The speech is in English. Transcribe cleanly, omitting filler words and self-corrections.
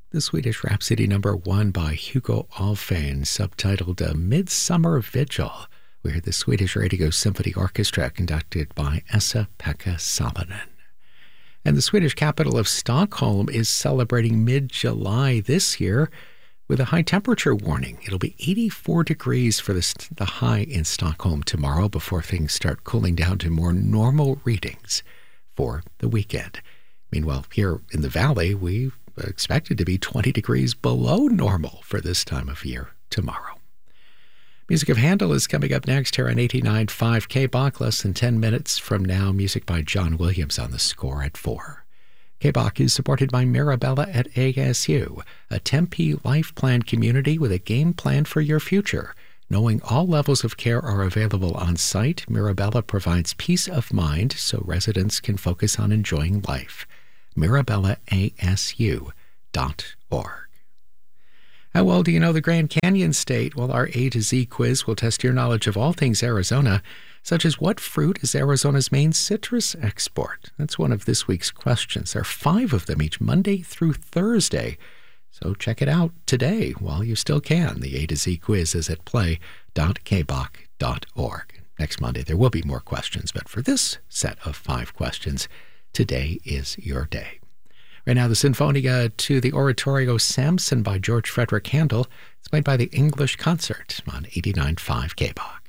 The Swedish Rhapsody #1 by Hugo Alfvén, subtitled A Midsummer Vigil. We heard the Swedish Radio Symphony Orchestra conducted by Esa-Pekka Salonen. And the Swedish capital of Stockholm is celebrating mid-July this year with a high temperature warning. It'll be 84 degrees for the high in Stockholm tomorrow before things start cooling down to more normal readings for the weekend. Meanwhile, here in the valley, we expected to be 20 degrees below normal for this time of year tomorrow. Music of Handel is coming up next here on 89.5 KBOK. Less than 10 minutes from now, music by John Williams on the score at 4. KBOK is supported by Mirabella at ASU, a Tempe life plan community with a game plan for your future. Knowing all levels of care are available on site, Mirabella provides peace of mind so residents can focus on enjoying life. MirabellaASU.org. How well do you know the Grand Canyon State? Well, our A to Z quiz will test your knowledge of all things Arizona, such as what fruit is Arizona's main citrus export? That's one of this week's questions. There are 5 of them each Monday through Thursday. So check it out today while you still can. The A to Z quiz is at play.kbok.org. Next Monday there will be more questions, but for this set of 5 questions, today is your day. Right now, the Sinfonia to the Oratorio Samson by George Frederick Handel. It's played by the English Concert on 89.5 KBOK.